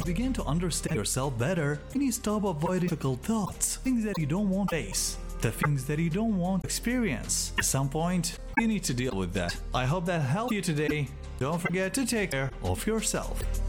begin to understand yourself better, you need to stop avoiding difficult thoughts, things that you don't want to face, the things that you don't want to experience. At some point, you need to deal with that. I hope that helped you today. Don't forget to take care of yourself.